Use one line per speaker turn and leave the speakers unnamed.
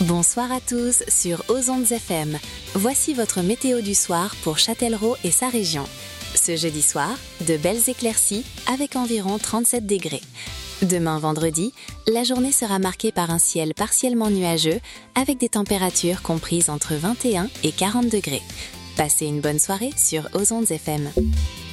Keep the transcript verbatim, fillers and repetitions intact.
Bonsoir à tous sur Aux Ondes F M. Voici votre météo du soir pour Châtellerault et sa région. Ce jeudi soir, de belles éclaircies avec environ trente-sept degrés. Demain vendredi, la journée sera marquée par un ciel partiellement nuageux avec des températures comprises entre vingt et un et quarante degrés. Passez une bonne soirée sur Aux Ondes F M.